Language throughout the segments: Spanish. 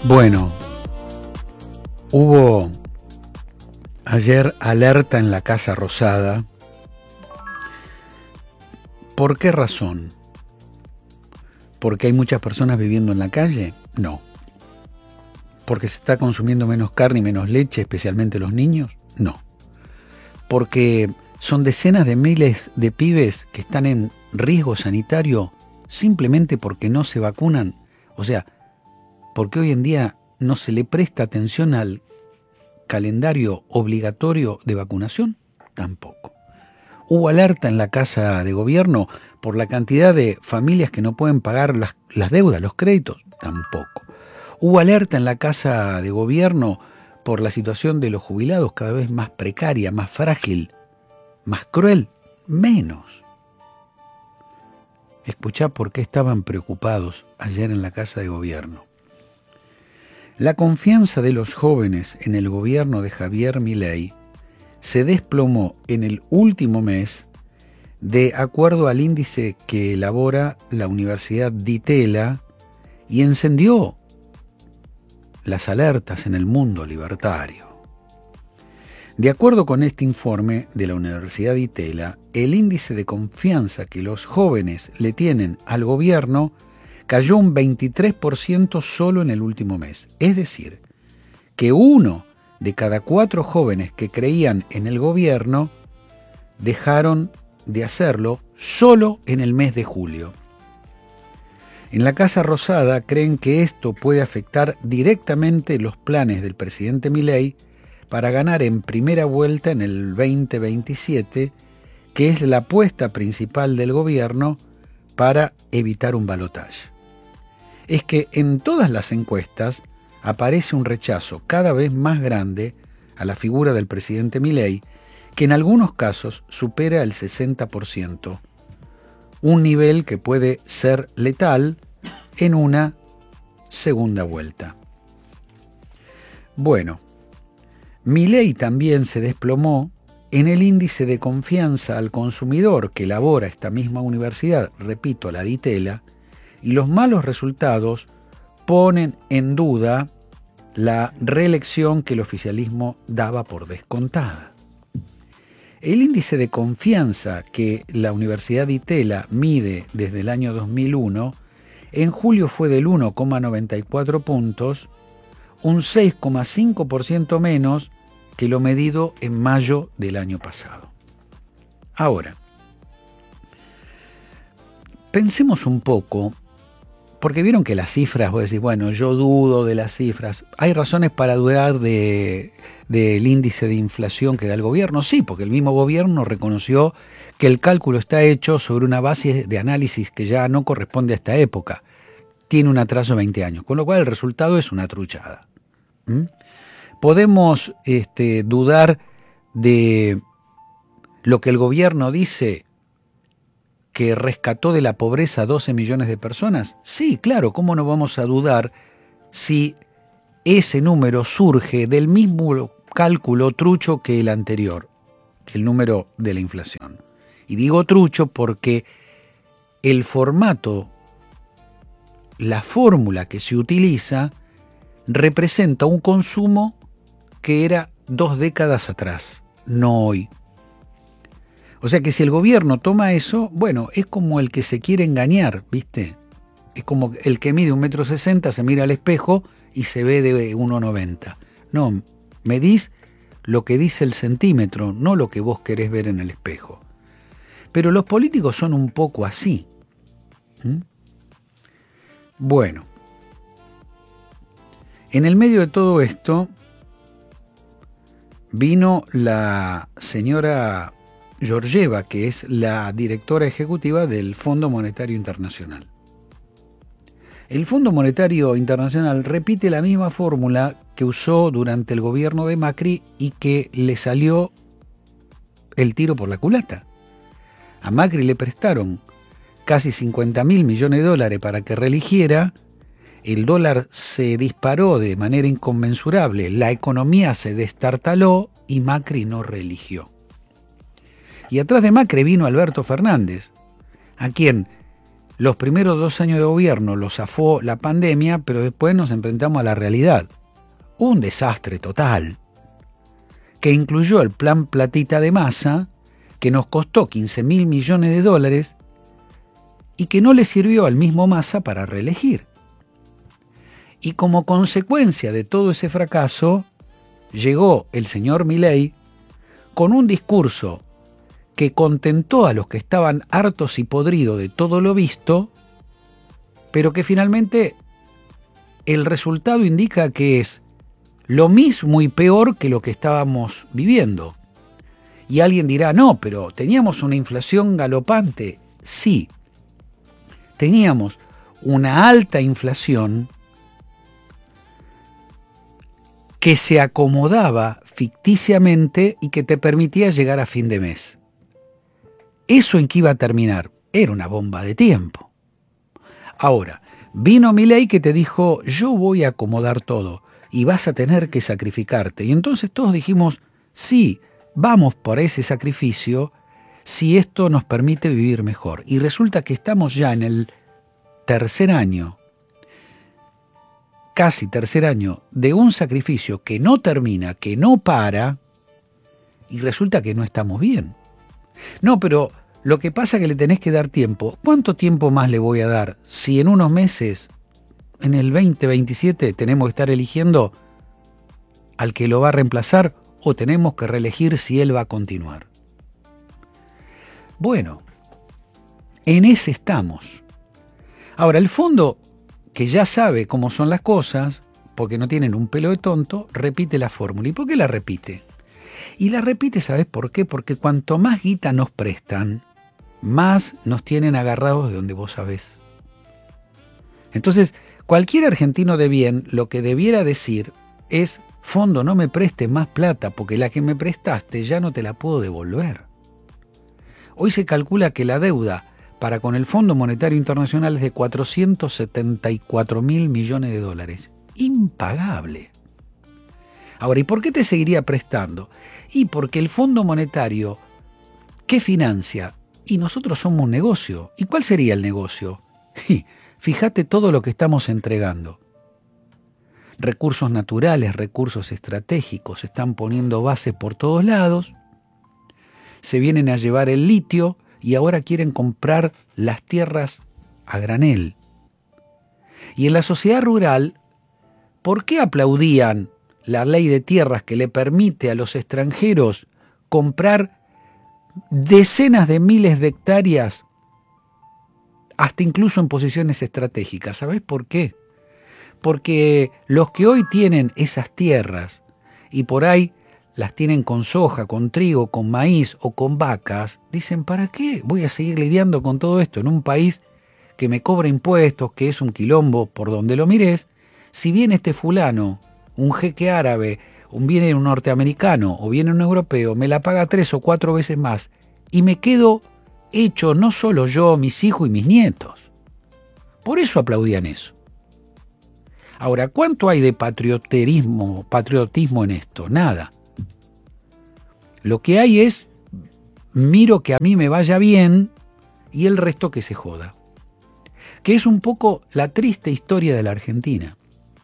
Bueno, hubo ayer alerta en la Casa Rosada. ¿Por qué razón? ¿Porque hay muchas personas viviendo en la calle? No. ¿Porque se está consumiendo menos carne y menos leche, especialmente los niños? No. ¿Porque son decenas de miles de pibes que están en riesgo sanitario simplemente porque no se vacunan? O sea, porque hoy en día no se le presta atención al calendario obligatorio de vacunación. Tampoco. Hubo alerta en la Casa de Gobierno por la cantidad de familias que no pueden pagar las deudas, los créditos. Tampoco. Hubo alerta en la Casa de Gobierno por la situación de los jubilados cada vez más precaria, más frágil, más cruel. Menos. Escuchá por qué estaban preocupados ayer en la Casa de Gobierno. La confianza de los jóvenes en el gobierno de Javier Milei se desplomó en el último mes de acuerdo al índice que elabora la Universidad Di Tella y encendió las alertas en el mundo libertario. De acuerdo con este informe de la Universidad Di Tella, el índice de confianza que los jóvenes le tienen al gobierno cayó un 23% solo en el último mes. Es decir, que 1 de cada 4 jóvenes que creían en el gobierno dejaron de hacerlo solo en el mes de julio. En la Casa Rosada creen que esto puede afectar directamente los planes del presidente Milei para ganar en primera vuelta en el 2027, que es la apuesta principal del gobierno para evitar un balotaje. Es que en todas las encuestas aparece un rechazo cada vez más grande a la figura del presidente Milei, que en algunos casos supera el 60%, un nivel que puede ser letal en una segunda vuelta. Bueno, Milei también se desplomó en el índice de confianza al consumidor que elabora esta misma universidad, repito, la Di Tella, y los malos resultados ponen en duda la reelección que el oficialismo daba por descontada. El índice de confianza que la Universidad Di Tella mide desde el año 2001, en julio fue del 1,94 puntos, un 6,5% menos que lo medido en mayo del año pasado. Ahora, pensemos un poco, porque vieron que las cifras, vos decís, bueno, yo dudo de las cifras. ¿Hay razones para dudar del índice de inflación que da el gobierno? Sí, porque el mismo gobierno reconoció que el cálculo está hecho sobre una base de análisis que ya no corresponde a esta época. Tiene un atraso de 20 años, con lo cual el resultado es una truchada. ¿Podemos dudar de lo que el gobierno dice, que rescató de la pobreza a 12 millones de personas? Sí, claro, ¿cómo no vamos a dudar si ese número surge del mismo cálculo trucho que el anterior, que el número de la inflación? Y digo trucho porque el formato, la fórmula que se utiliza, representa un consumo que era 2 décadas atrás, no hoy. O sea que si el gobierno toma eso, bueno, es como el que se quiere engañar, ¿viste? Es como el que mide 1,60 m, se mira al espejo y se ve de 1,90. No, medís lo que dice el centímetro, no lo que vos querés ver en el espejo. Pero los políticos son un poco así. Bueno, en el medio de todo esto vino la señora Georgieva, que es la directora ejecutiva del Fondo Monetario Internacional. El Fondo Monetario Internacional repite la misma fórmula que usó durante el gobierno de Macri y que le salió el tiro por la culata. A Macri le prestaron casi 50.000 millones de dólares para que reeligiera, el dólar se disparó de manera inconmensurable, la economía se destartaló y Macri no reeligió. Y atrás de Macri vino Alberto Fernández, a quien los primeros 2 años de gobierno los zafó la pandemia, pero después nos enfrentamos a la realidad. Un desastre total, que incluyó el plan Platita de Massa, que nos costó 15.000 millones de dólares y que no le sirvió al mismo Massa para reelegir. Y como consecuencia de todo ese fracaso, llegó el señor Milei con un discurso que contentó a los que estaban hartos y podridos de todo lo visto, pero que finalmente el resultado indica que es lo mismo y peor que lo que estábamos viviendo. Y alguien dirá, no, pero teníamos una inflación galopante. Sí, teníamos una alta inflación que se acomodaba ficticiamente y que te permitía llegar a fin de mes. ¿Eso en qué iba a terminar? Era una bomba de tiempo. Ahora, vino Milei que te dijo, yo voy a acomodar todo y vas a tener que sacrificarte. Y entonces todos dijimos, sí, vamos por ese sacrificio si esto nos permite vivir mejor. Y resulta que estamos ya en el tercer año, casi tercer año, de un sacrificio que no termina, que no para, y resulta que no estamos bien. No, pero lo que pasa es que le tenés que dar tiempo. ¿Cuánto tiempo más le voy a dar? Si en unos meses, en el 2027, tenemos que estar eligiendo al que lo va a reemplazar o tenemos que reelegir si él va a continuar. Bueno, en ese estamos. Ahora, el fondo, que ya sabe cómo son las cosas, porque no tienen un pelo de tonto, repite la fórmula. ¿Y por qué la repite? Y la repite, ¿sabes por qué? Porque cuanto más guita nos prestan, más nos tienen agarrados de donde vos sabés. Entonces, cualquier argentino de bien lo que debiera decir es, fondo, no me prestes más plata, porque la que me prestaste ya no te la puedo devolver. Hoy se calcula que la deuda para con el Fondo Monetario Internacional es de 474.000 millones de dólares. Impagable. Ahora, ¿y por qué te seguiría prestando? Y porque el Fondo Monetario, ¿qué financia? Y nosotros somos un negocio. ¿Y cuál sería el negocio? Fíjate todo lo que estamos entregando. Recursos naturales, recursos estratégicos, están poniendo bases por todos lados, se vienen a llevar el litio y ahora quieren comprar las tierras a granel. Y en la sociedad rural, ¿por qué aplaudían la ley de tierras que le permite a los extranjeros comprar decenas de miles de hectáreas, hasta incluso en posiciones estratégicas? ¿Sabés por qué? Porque los que hoy tienen esas tierras y por ahí las tienen con soja, con trigo, con maíz o con vacas, dicen, ¿para qué voy a seguir lidiando con todo esto en un país que me cobra impuestos, que es un quilombo por donde lo mires? Si viene este fulano, un jeque árabe, viene un norteamericano o viene un europeo, me la paga 3 o 4 veces más y me quedo hecho no solo yo, mis hijos y mis nietos. Por eso aplaudían eso. Ahora, ¿cuánto hay de patriotismo en esto? Nada. Lo que hay es, miro que a mí me vaya bien y el resto que se joda. Que es un poco la triste historia de la Argentina.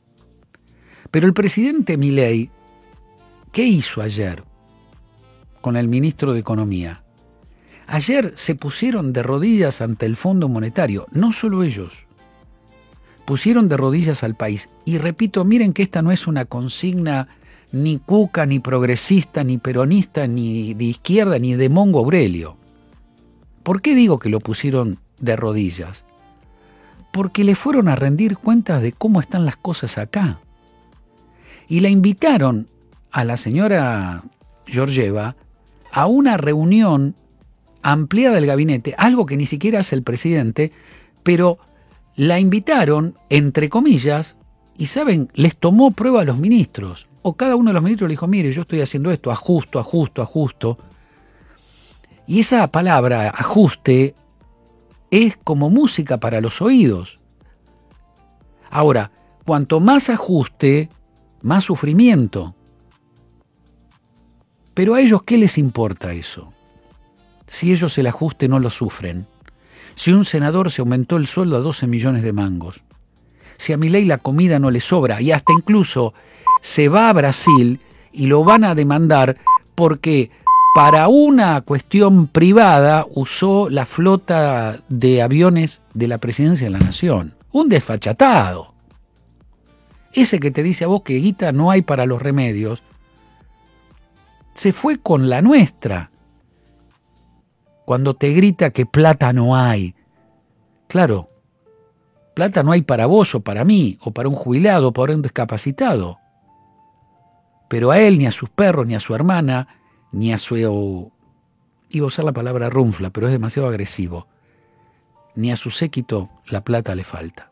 Pero el presidente Milei, ¿qué hizo ayer con el ministro de Economía? Ayer se pusieron de rodillas ante el Fondo Monetario, no solo ellos. Pusieron de rodillas al país. Y repito, miren que esta no es una consigna ni cuca, ni progresista, ni peronista, ni de izquierda, ni de Mongo Aurelio. ¿Por qué digo que lo pusieron de rodillas? Porque le fueron a rendir cuentas de cómo están las cosas acá. Y la invitaron a la señora Georgieva a una reunión ampliada del gabinete, algo que ni siquiera hace el presidente, pero la invitaron, entre comillas, y saben, les tomó prueba a los ministros. O cada uno de los ministros le dijo, mire, yo estoy haciendo esto, ajusto. Y esa palabra, ajuste, es como música para los oídos. Ahora, cuanto más ajuste, más sufrimiento. Pero a ellos, ¿qué les importa eso? Si ellos el ajuste no lo sufren. Si un senador se aumentó el sueldo a 12 millones de mangos, si a Milei la comida no le sobra y hasta incluso se va a Brasil y lo van a demandar porque para una cuestión privada usó la flota de aviones de la Presidencia de la Nación. Un desfachatado. Ese que te dice a vos que guita no hay para los remedios, se fue con la nuestra. Cuando te grita que plata no hay. Claro, plata no hay para vos o para mí, o para un jubilado, o para un discapacitado. Pero a él, ni a sus perros, ni a su hermana, ni a su... Iba a usar la palabra runfla, pero es demasiado agresivo. Ni a su séquito la plata le falta.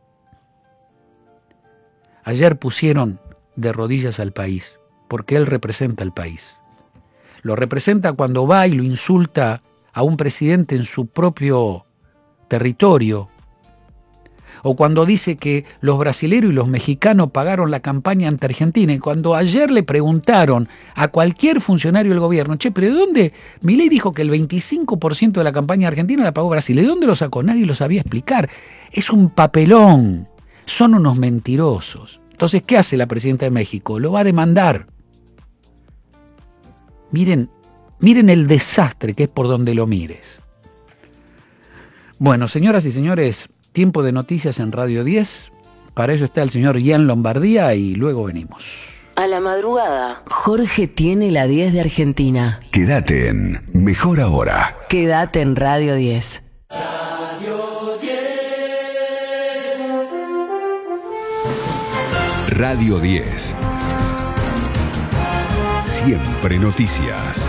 Ayer pusieron de rodillas al país, porque él representa al país. Lo representa cuando va y lo insulta a un presidente en su propio territorio, o cuando dice que los brasileros y los mexicanos pagaron la campaña ante Argentina, y cuando ayer le preguntaron a cualquier funcionario del gobierno, che, pero ¿de dónde? Milei dijo que el 25% de la campaña argentina la pagó Brasil. ¿De dónde lo sacó? Nadie lo sabía explicar. Es un papelón. Son unos mentirosos. Entonces, ¿qué hace la presidenta de México? Lo va a demandar. Miren el desastre que es por donde lo mires. Bueno, señoras y señores, tiempo de noticias en Radio 10. Para eso está el señor Ian Lombardía y luego venimos. A la madrugada, Jorge tiene la 10 de Argentina. Quédate en Mejor Ahora. Quédate en Radio 10. Radio 10. Siempre noticias.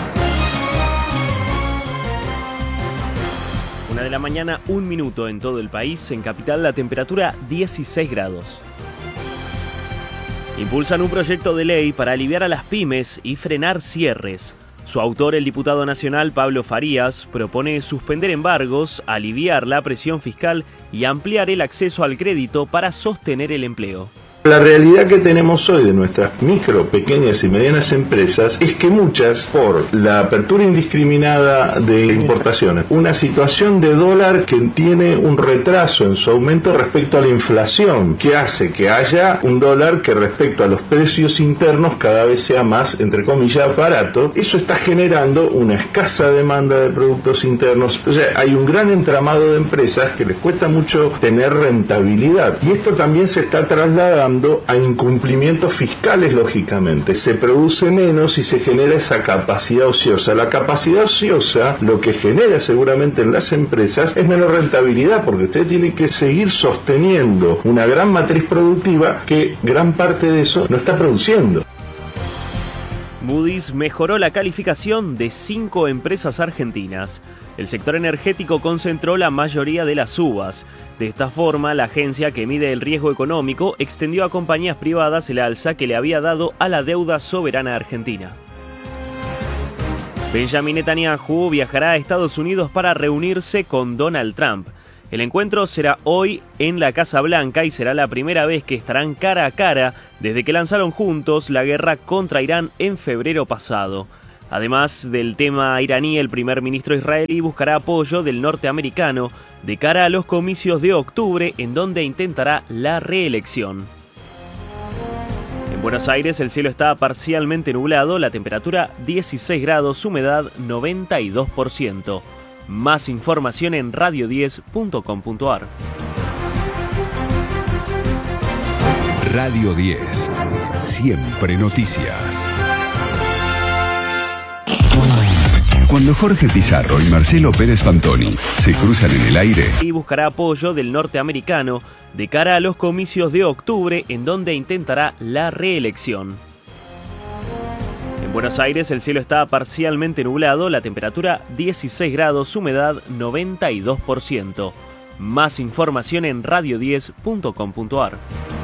1 de la mañana, 1 minuto en todo el país. En capital la temperatura 16 grados. Impulsan un proyecto de ley para aliviar a las pymes y frenar cierres. Su autor, el diputado nacional Pablo Farías, propone suspender embargos, aliviar la presión fiscal y ampliar el acceso al crédito para sostener el empleo. La realidad que tenemos hoy de nuestras micro, pequeñas y medianas empresas es que muchas, por la apertura indiscriminada de importaciones, una situación de dólar que tiene un retraso en su aumento respecto a la inflación, que hace que haya un dólar que respecto a los precios internos cada vez sea más, entre comillas, barato, eso está generando una escasa demanda de productos internos. O sea, hay un gran entramado de empresas que les cuesta mucho tener rentabilidad. Y esto también se está trasladando a incumplimientos fiscales, lógicamente. Se produce menos y se genera esa capacidad ociosa. La capacidad ociosa lo que genera seguramente en las empresas es menor rentabilidad, porque usted tiene que seguir sosteniendo una gran matriz productiva que gran parte de eso no está produciendo. Moody's mejoró la calificación de 5 empresas argentinas. El sector energético concentró la mayoría de las subas. De esta forma, la agencia que mide el riesgo económico extendió a compañías privadas el alza que le había dado a la deuda soberana argentina. Benjamin Netanyahu viajará a Estados Unidos para reunirse con Donald Trump. El encuentro será hoy en la Casa Blanca y será la primera vez que estarán cara a cara desde que lanzaron juntos la guerra contra Irán en febrero pasado. Además del tema iraní, el primer ministro israelí buscará apoyo del norteamericano de cara a los comicios de octubre, en donde intentará la reelección. En Buenos Aires el cielo está parcialmente nublado, la temperatura 16 grados, humedad 92%. Más información en radio10.com.ar. Radio 10. Siempre noticias. Cuando Jorge Pizarro y Marcelo Pérez Fantoni se cruzan en el aire y buscará apoyo del norteamericano de cara a los comicios de octubre, en donde intentará la reelección. En Buenos Aires el cielo está parcialmente nublado, la temperatura 16 grados, humedad 92%. Más información en radio10.com.ar.